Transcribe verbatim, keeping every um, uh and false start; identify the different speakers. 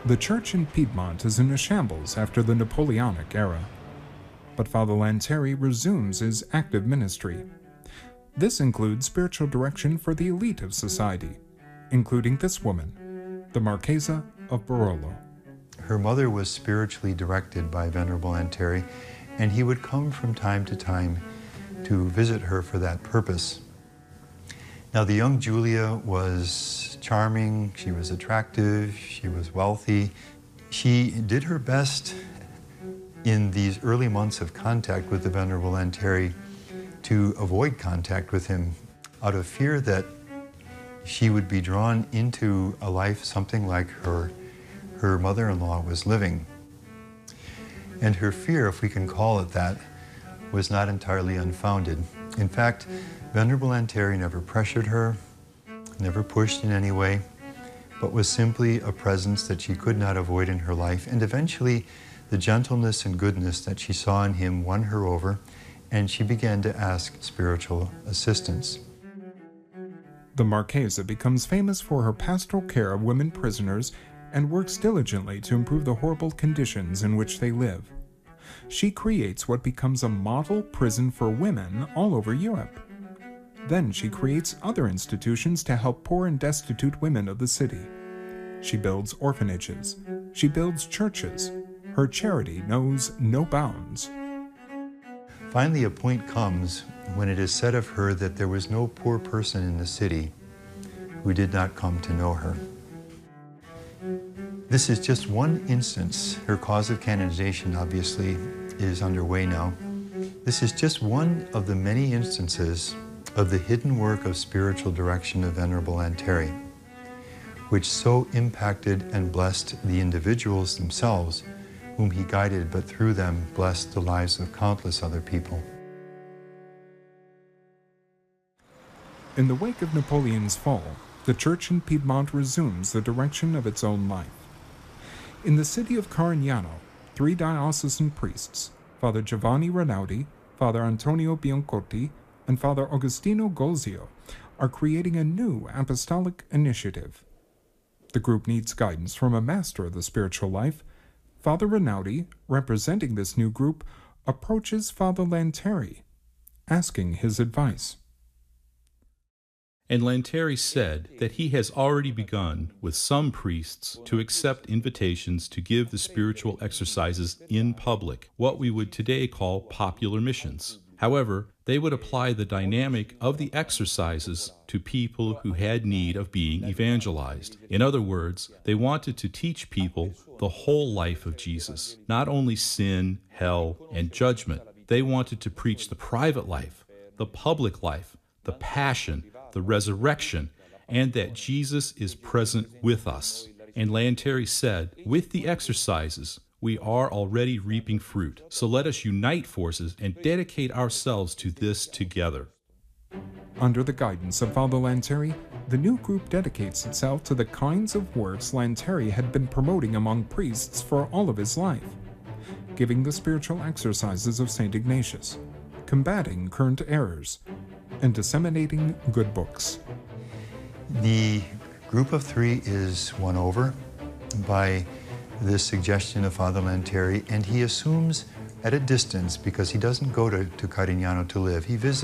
Speaker 1: The church in Piedmont is in a shambles after the Napoleonic era, but Father Lanteri resumes his active ministry. This includes spiritual direction for the elite of society, including this woman, the Marchesa of Barolo.
Speaker 2: Her mother was spiritually directed by Venerable Lanteri, and he would come from time to time to visit her for that purpose. Now, the young Julia was charming, she was attractive, she was wealthy. She did her best in these early months of contact with the Venerable Lanteri to avoid contact with him out of fear that she would be drawn into a life something like her, her mother-in-law was living. And her fear, if we can call it that, was not entirely unfounded. In fact, Venerable Lanteri never pressured her, never pushed in any way, but was simply a presence that she could not avoid in her life. And eventually, the gentleness and goodness that she saw in him won her over, and she began to ask spiritual assistance.
Speaker 1: The Marchesa becomes famous for her pastoral care of women prisoners and works diligently to improve the horrible conditions in which they live. She creates what becomes a model prison for women all over Europe. Then she creates other institutions to help poor and destitute women of the city. She builds orphanages. She builds churches. Her charity knows no bounds.
Speaker 2: Finally, a point comes when it is said of her that there was no poor person in the city who did not come to know her. This is just one instance. Her cause of canonization, obviously, is underway now. This is just one of the many instances of the hidden work of spiritual direction of Venerable Lanteri, which so impacted and blessed the individuals themselves whom he guided, but through them blessed the lives of countless other people.
Speaker 1: In the wake of Napoleon's fall, the church in Piedmont resumes the direction of its own life. In the city of Carignano, three diocesan priests, Father Giovanni Renaudi, Father Antonio Biancotti, and Father Agostino Golzio, are creating a new apostolic initiative. The group needs guidance from a master of the spiritual life. Father Renaudi, representing this new group, approaches Father Lanteri, asking his advice.
Speaker 3: And Lanteri said that he has already begun with some priests to accept invitations to give the spiritual exercises in public, what we would today call popular missions. However, they would apply the dynamic of the exercises to people who had need of being evangelized. In other words, they wanted to teach people the whole life of Jesus, not only sin, hell, and judgment. They wanted to preach the private life, the public life, the passion, the resurrection, and that Jesus is present with us. And Lanteri said, with the exercises, we are already reaping fruit. So let us unite forces and dedicate ourselves to this together.
Speaker 1: Under the guidance of Father Lanteri, the new group dedicates itself to the kinds of works Lanteri had been promoting among priests for all of his life, giving the spiritual exercises of Saint Ignatius, combating current errors, and disseminating good books.
Speaker 2: The group of three is won over by this suggestion of Father Lanteri, and he assumes at a distance, because he doesn't go to, to Carignano to live, he visits